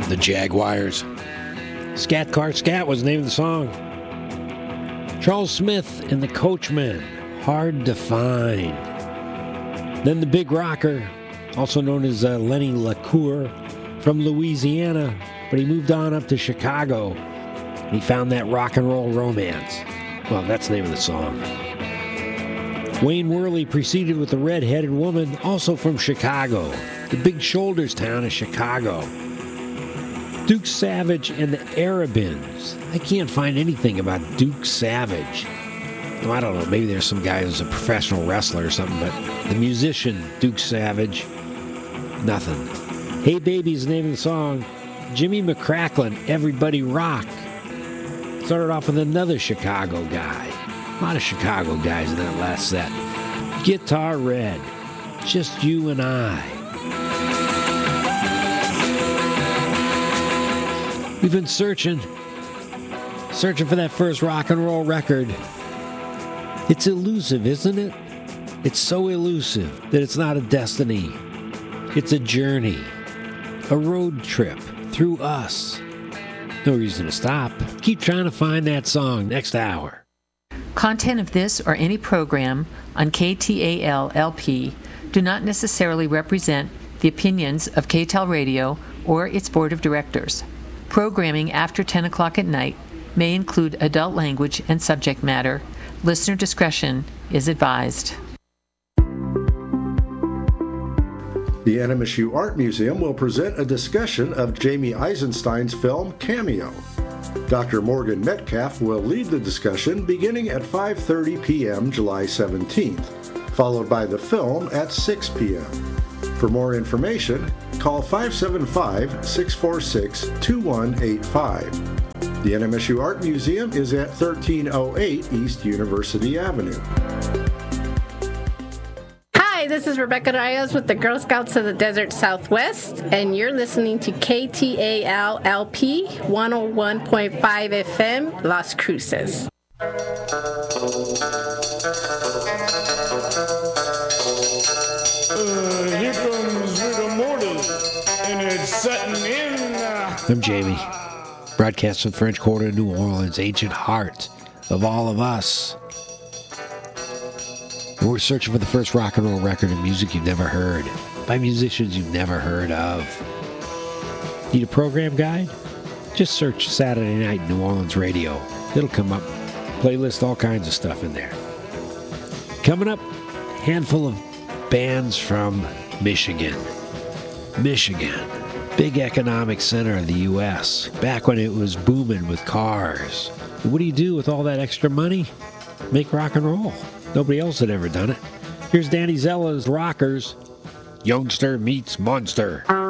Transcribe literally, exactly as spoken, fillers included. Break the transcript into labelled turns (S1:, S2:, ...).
S1: The Jaguars. Scat Car Scat was the name of the song. Charles Smith and the Coachmen, Hard to Find. Then the Big Rocker, also known as uh, Lenny LaCour, from Louisiana, but he moved on up to Chicago. And he found that rock and roll romance. Well, that's the name of the song. Wayne Worley preceded with the Red-Headed Woman, also from Chicago, the Big Shoulders town of Chicago. Duke Savage and the Arabins. I can't find anything about Duke Savage. Well, I don't know, maybe there's some guy who's a professional wrestler or something, but the musician, Duke Savage, nothing. Hey Baby is the name of the song. Jimmy McCracklin, Everybody Rock. Started off with another Chicago guy. A lot of Chicago guys in that last set. Guitar Red, Just You and I. We've been searching, searching for that first rock and roll record. It's elusive, isn't it? It's so elusive that it's not a destiny. It's a journey, a road trip through us. No reason to stop. Keep trying to find that song next hour.
S2: Content of this or any program on K T A L L P do not necessarily represent the opinions of K T A L Radio or its board of directors. Programming after ten o'clock at night may include adult language and subject matter. Listener discretion is advised.
S3: The N M S U Art Museum will present a discussion of Jamie Eisenstein's film Cameo. Doctor Morgan Metcalf will lead the discussion beginning at five thirty p.m. July seventeenth, followed by the film at six p.m. For more information, call five seven five, six four six, two one eight five. The N M S U Art Museum is at thirteen oh eight East University Avenue.
S4: Hi, this is Rebecca Reyes with the Girl Scouts of the Desert Southwest, and you're listening to K T A L L P one oh one point five F M, Las Cruces.
S1: I'm Jamie, broadcast from French Quarter, New Orleans, ancient heart of all of us. And we're searching for the first rock and roll record of music you've never heard, by musicians you've never heard of. Need a program guide? Just search Saturday Night New Orleans Radio. It'll come up. Playlist, all kinds of stuff in there. Coming up, handful of bands from Michigan. Michigan. Big economic center of the U S back when it was booming with cars. What do you do with all that extra money? Make rock and roll. Nobody else had ever done it. Here's Danny Zella's Rockers. Youngster meets Monster.